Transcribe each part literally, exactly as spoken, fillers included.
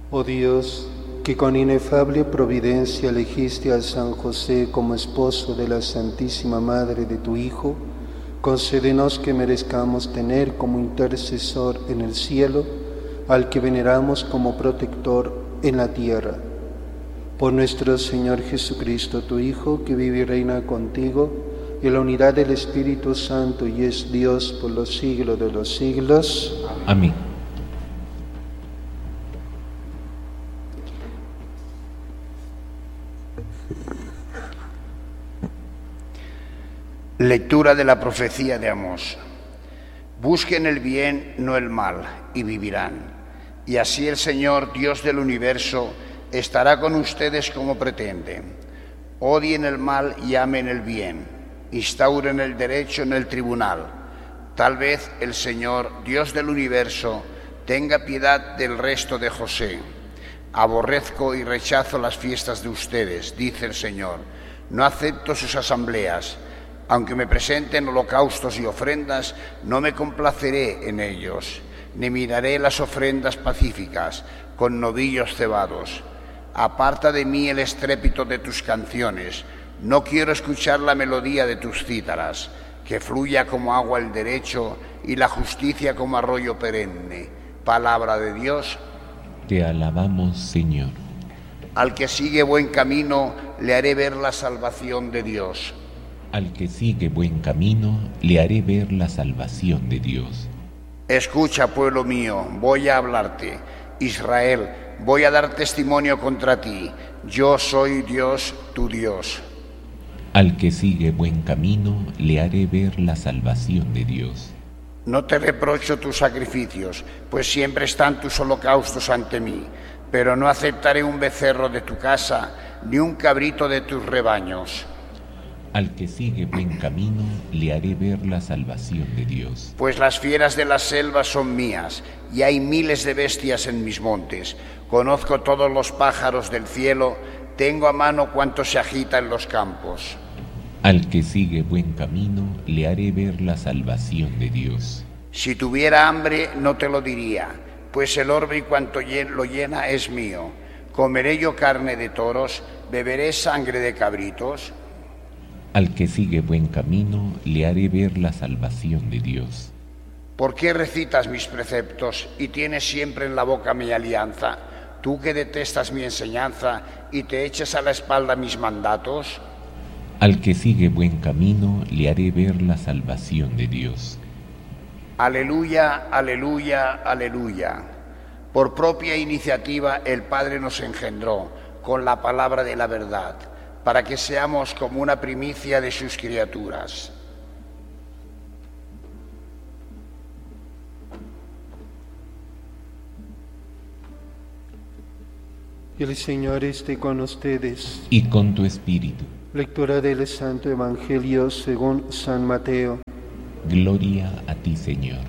Oh Dios, que con inefable providencia elegiste a San José como esposo de la Santísima Madre de tu Hijo, concédenos que merezcamos tener como intercesor en el cielo al que veneramos como protector en la tierra. Por nuestro Señor Jesucristo, tu Hijo, que vive y reina contigo en la unidad del Espíritu Santo y es Dios por los siglos de los siglos. Amén. Lectura de la profecía de Amós. Busquen el bien, no el mal, y vivirán. Y así el Señor, Dios del universo, estará con ustedes como pretende. Odien el mal y amen el bien. Instauren el derecho en el tribunal. Tal vez el Señor, Dios del universo, tenga piedad del resto de José. Aborrezco y rechazo las fiestas de ustedes, dice el Señor. No acepto sus asambleas. Aunque me presenten holocaustos y ofrendas, no me complaceré en ellos, ni miraré las ofrendas pacíficas con novillos cebados. Aparta de mí el estrépito de tus canciones, no quiero escuchar la melodía de tus cítaras, que fluya como agua el derecho y la justicia como arroyo perenne. Palabra de Dios. Te alabamos, Señor. Al que sigue buen camino, le haré ver la salvación de Dios. Al que sigue buen camino, le haré ver la salvación de Dios. Escucha, pueblo mío, voy a hablarte. Israel, voy a dar testimonio contra ti. Yo soy Dios, tu Dios. Al que sigue buen camino, le haré ver la salvación de Dios. No te reprocho tus sacrificios, pues siempre están tus holocaustos ante mí, pero no aceptaré un becerro de tu casa, ni un cabrito de tus rebaños. Al que sigue buen camino, le haré ver la salvación de Dios. Pues las fieras de las selvas son mías, y hay miles de bestias en mis montes. Conozco todos los pájaros del cielo, tengo a mano cuanto se agita en los campos. Al que sigue buen camino, le haré ver la salvación de Dios. Si tuviera hambre, no te lo diría, pues el orbe y cuanto lo llena es mío. Comeré yo carne de toros, beberé sangre de cabritos. Al que sigue buen camino, le haré ver la salvación de Dios. ¿Por qué recitas mis preceptos y tienes siempre en la boca mi alianza? Tú que detestas mi enseñanza y te echas a la espalda mis mandatos. Al que sigue buen camino, le haré ver la salvación de Dios. Aleluya, aleluya, aleluya. Por propia iniciativa el Padre nos engendró con la palabra de la verdad, para que seamos como una primicia de sus criaturas. El Señor esté con ustedes. Y con tu espíritu. Lectura del Santo Evangelio según San Mateo. Gloria a ti, Señor.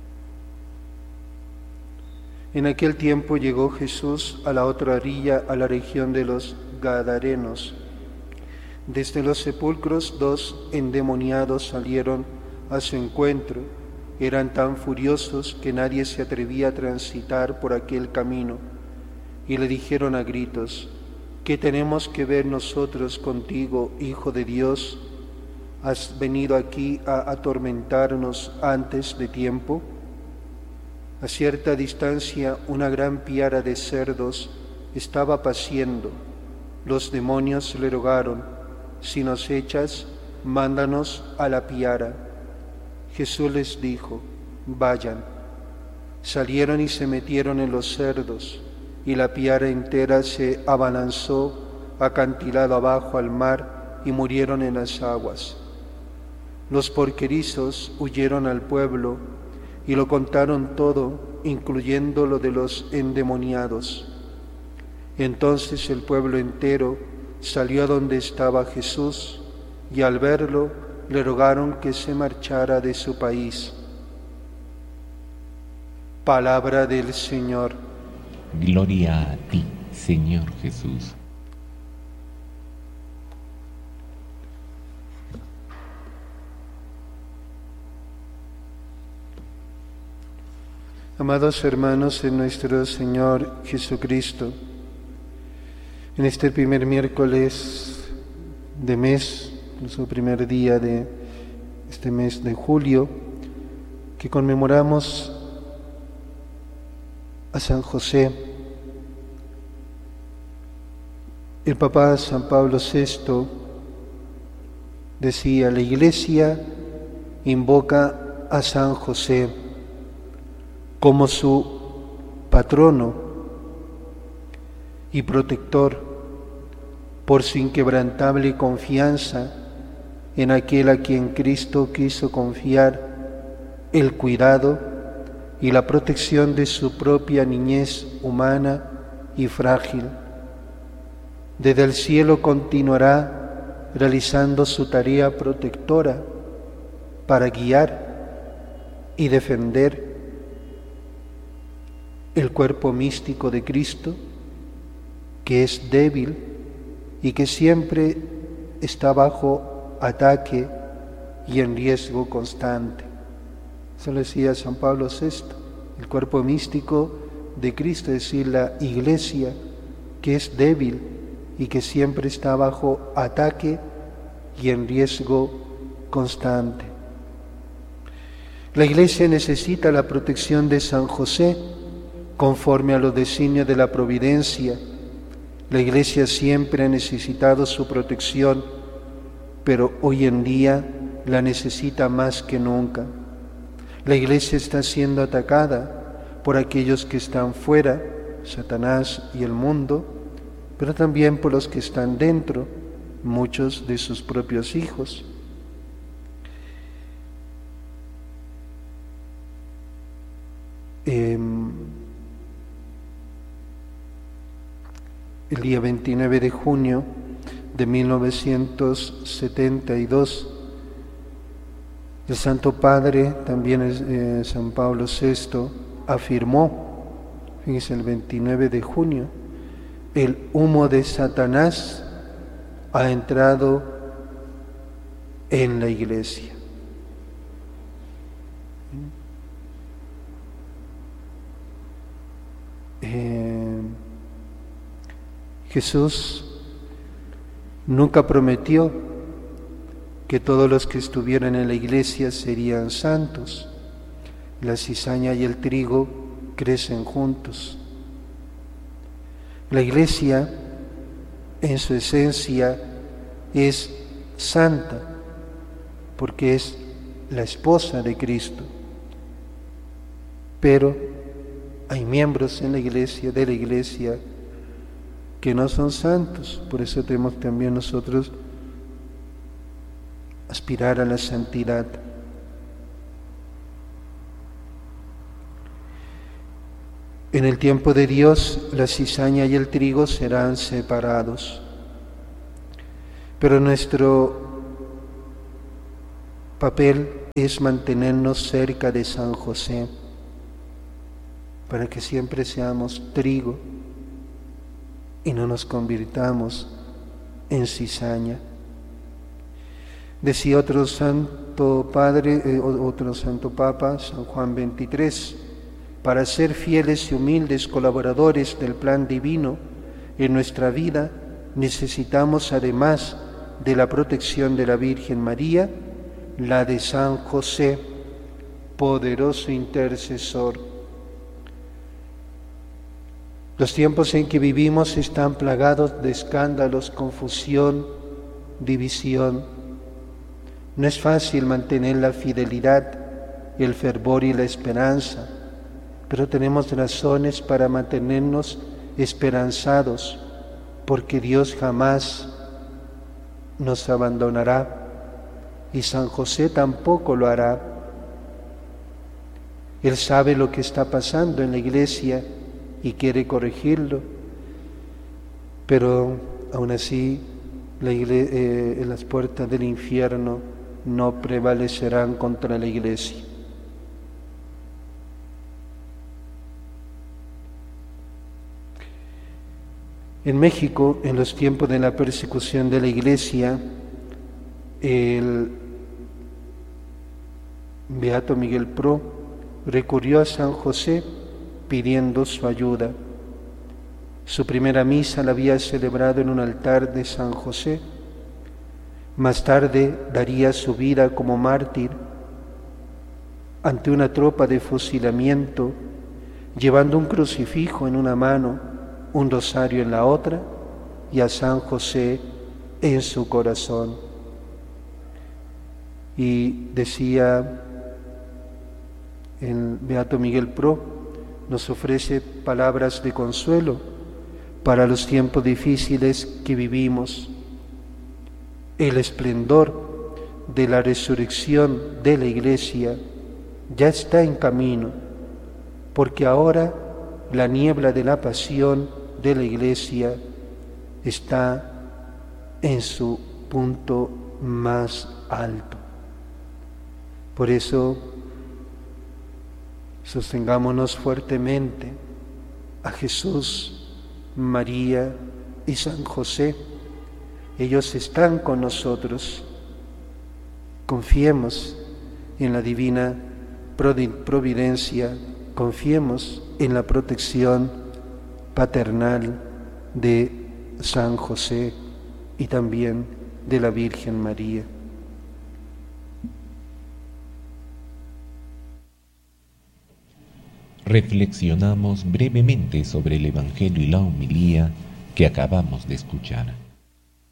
En aquel tiempo llegó Jesús a la otra orilla, a la región de los Gadarenos. Desde los sepulcros dos endemoniados salieron a su encuentro. Eran tan furiosos que nadie se atrevía a transitar por aquel camino. Y le dijeron a gritos: ¿qué tenemos que ver nosotros contigo, Hijo de Dios? ¿Has venido aquí a atormentarnos antes de tiempo? A cierta distancia una gran piara de cerdos estaba paciendo. Los demonios le rogaron: si nos echas, mándanos a la piara. Jesús les dijo: vayan. Salieron y se metieron en los cerdos, y la piara entera se abalanzó acantilado abajo al mar y murieron en las aguas. Los porquerizos huyeron al pueblo y lo contaron todo, incluyendo lo de los endemoniados. Entonces el pueblo entero salió a donde estaba Jesús y al verlo le rogaron que se marchara de su país. Palabra del Señor. Gloria a ti, Señor Jesús. Amados hermanos en nuestro Señor Jesucristo, en este primer miércoles de mes, nuestro primer día de este mes de julio, que conmemoramos a San José, el Papa San Pablo sexto decía: la Iglesia invoca a San José como su patrono y protector por su inquebrantable confianza en aquel a quien Cristo quiso confiar el cuidado y la protección de su propia niñez humana y frágil. Desde el cielo continuará realizando su tarea protectora para guiar y defender el cuerpo místico de Cristo, que es débil y que siempre está bajo ataque y en riesgo constante. Eso lo decía San Pablo sexto, el cuerpo místico de Cristo, es decir, la Iglesia, que es débil y que siempre está bajo ataque y en riesgo constante. La Iglesia necesita la protección de San José conforme a los designios de la providencia. La Iglesia siempre ha necesitado su protección, pero hoy en día la necesita más que nunca. La Iglesia está siendo atacada por aquellos que están fuera, Satanás y el mundo, pero también por los que están dentro, muchos de sus propios hijos. Eh, el día veintinueve de junio de mil novecientos setenta y dos, el Santo Padre, también eh, San Pablo sexto, afirmó, fíjense, el veintinueve de junio, el humo de Satanás ha entrado en la Iglesia. Eh, Jesús nunca prometió que todos los que estuvieran en la Iglesia serían santos. La cizaña y el trigo crecen juntos. La Iglesia, en su esencia, es santa porque es la esposa de Cristo. Pero hay miembros en la Iglesia, de la Iglesia, que no son santos. Por eso tenemos también nosotros aspirar a la santidad. En el tiempo de Dios, la cizaña y el trigo serán separados. Pero nuestro papel es mantenernos cerca de San José, para que siempre seamos trigo y no nos convirtamos en cizaña. Decía otro santo padre, eh, otro santo papa, San Juan veintitrés, para ser fieles y humildes colaboradores del plan divino en nuestra vida, necesitamos, además de la protección de la Virgen María, la de San José, poderoso intercesor. Los tiempos en que vivimos están plagados de escándalos, confusión, división. No es fácil mantener la fidelidad, el fervor y la esperanza, pero tenemos razones para mantenernos esperanzados, porque Dios jamás nos abandonará y San José tampoco lo hará. Él sabe lo que está pasando en la Iglesia y quiere corregirlo, pero aún así la iglesia, eh, las puertas del infierno no prevalecerán contra la Iglesia. En México, en los tiempos de la persecución de la Iglesia, el Beato Miguel Pro recurrió a San José pidiendo su ayuda. Su primera misa la había celebrado en un altar de San José. Más tarde daría su vida como mártir ante una tropa de fusilamiento, llevando un crucifijo en una mano, un rosario en la otra y a San José en su corazón. Y decía el Beato Miguel Pro, nos ofrece palabras de consuelo para los tiempos difíciles que vivimos. El esplendor de la resurrección de la Iglesia ya está en camino, porque ahora la niebla de la pasión de la Iglesia está en su punto más alto. Por eso, sostengámonos fuertemente a Jesús, María y San José. Ellos están con nosotros. Confiemos en la divina providencia, confiemos en la protección paternal de San José y también de la Virgen María. Reflexionamos brevemente sobre el Evangelio y la homilía que acabamos de escuchar.